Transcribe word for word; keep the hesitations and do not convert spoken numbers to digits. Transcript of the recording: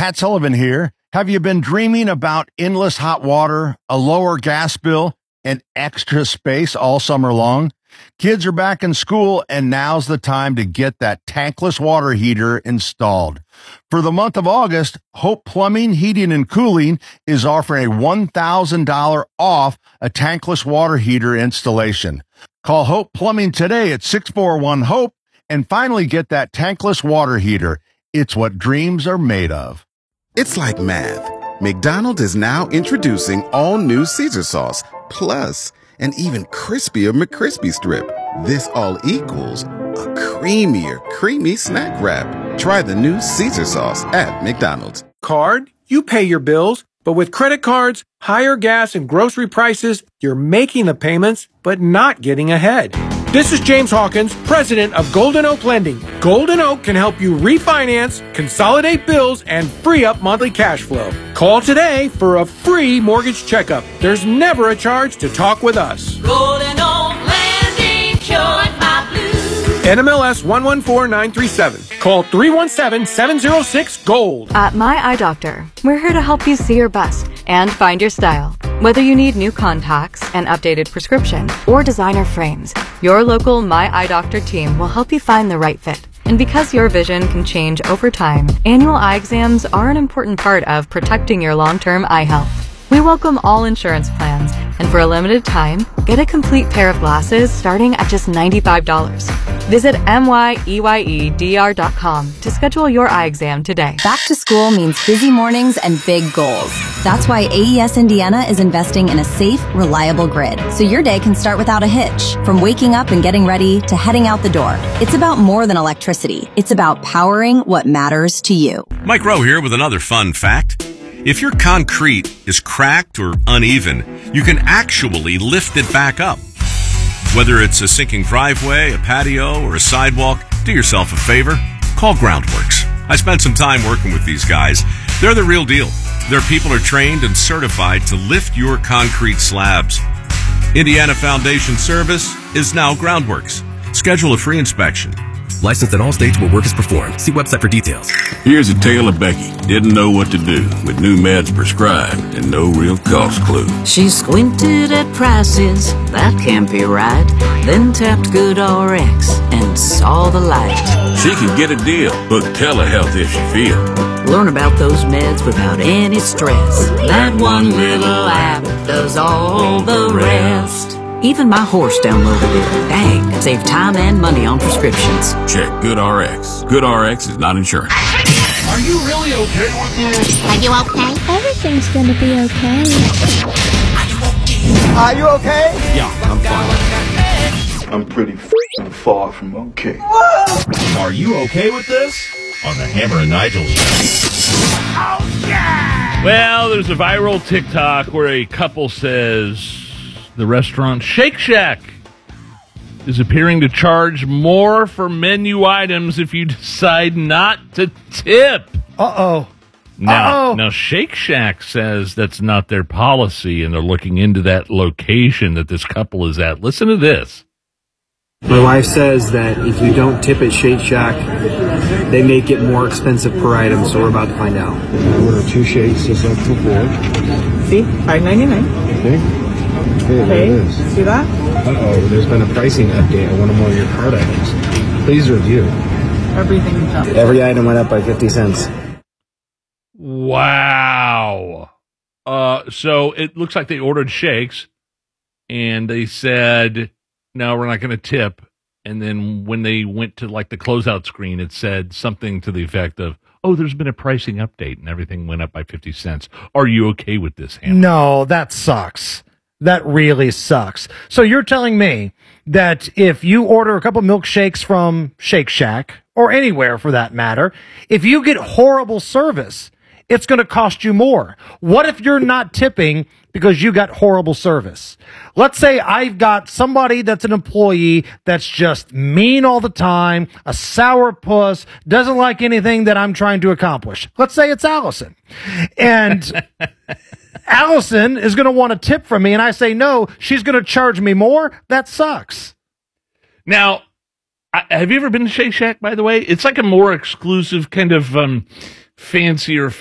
Pat Sullivan here. Have you been dreaming about endless hot water, a lower gas bill, and extra space all summer long? Kids are back in school, and now's the time to get that tankless water heater installed. For the month of August, Hope Plumbing, Heating, and Cooling is offering a one thousand dollars off a tankless water heater installation. Call Hope Plumbing today at six four one HOPE and finally get that tankless water heater. It's what dreams are made of. It's like math. McDonald's is now introducing all new Caesar sauce, plus an even crispier McCrispy strip. This all equals a creamier, creamy snack wrap. Try the new Caesar sauce at McDonald's. Card, you pay your bills, but with credit cards, higher gas and grocery prices, you're making the payments, but not getting ahead. This is James Hawkins, president of Golden Oak Lending. Golden Oak can help you refinance, consolidate bills, and free up monthly cash flow. Call today for a free mortgage checkup. There's never a charge to talk with us. Golden Oak Lending, cured my blues. N M L S one one four nine three seven. Call three one seven, seven zero six, GOLD. At My Eye Doctor, we're here to help you see your best and find your style. Whether you need new contacts, an updated prescription, or designer frames, your local My Eye Doctor team will help you find the right fit. And because your vision can change over time, annual eye exams are an important part of protecting your long-term eye health. We welcome all insurance plans, and for a limited time, get a complete pair of glasses starting at just ninety-five dollars. Visit M Y E Y E D R dot com to schedule your eye exam today. Back to school means busy mornings and big goals. That's why A E S Indiana is investing in a safe, reliable grid, so your day can start without a hitch. From waking up and getting ready to heading out the door, it's about more than electricity. It's about powering what matters to you. Mike Rowe here with another fun fact. If your concrete is cracked or uneven, you can actually lift it back up. Whether it's a sinking driveway, a patio, or a sidewalk, do yourself a favor. Call Groundworks. I spent some time working with these guys. They're the real deal. Their people are trained and certified to lift your concrete slabs. Indiana Foundation Service is now Groundworks. Schedule a free inspection. Licensed in all states where work is performed. See website for details. Here's a tale of Becky. Didn't know what to do with new meds prescribed and no real cost clue. She squinted at prices, that can't be right. Then tapped GoodRx and saw the light. She could get a deal, book telehealth if she feel. Learn about those meds without any stress. That one little app does all the rest. Even my horse downloaded it. Dang, save time and money on prescriptions. Check GoodRx. GoodRx is not insurance. Are you really okay with this? Are you okay? Everything's gonna be okay. Are you okay? Are you okay? Yeah, I'm fine. I'm pretty f***ing far from okay. Are you okay with this? On the Hammer and Nigel show. Oh, yeah! Well, there's a viral TikTok where a couple says the restaurant Shake Shack is appearing to charge more for menu items if you decide not to tip. Uh-oh. Now, Uh-oh. now Shake Shack says that's not their policy, and they're looking into that location that this couple is at. Listen to this. My wife says that if you don't tip at Shake Shack, they make it more expensive per item, so we're about to find out. Order two shakes, just like before. See, five ninety-nine. Okay. Okay, okay. See that? Uh-oh, there's been a pricing update on one of more of your card items. Please review. Everything's up. Every item went up by fifty cents. Wow. Uh, so it looks like they ordered shakes, and they said, no, we're not going to tip. And then when they went to, like, the closeout screen, it said something to the effect of, oh, there's been a pricing update, and everything went up by fifty cents. Are you okay with this, Hannah? No, that sucks. That really sucks. So you're telling me that if you order a couple milkshakes from Shake Shack, or anywhere for that matter, if you get horrible service, it's going to cost you more. What if you're not tipping because you got horrible service? Let's say I've got somebody that's an employee that's just mean all the time, a sourpuss, doesn't like anything that I'm trying to accomplish. Let's say it's Allison. And Allison is going to want a tip from me, and I say no, she's going to charge me more. That sucks. Now, I, have you ever been to Shake Shack, by the way? It's like a more exclusive kind of um, fancier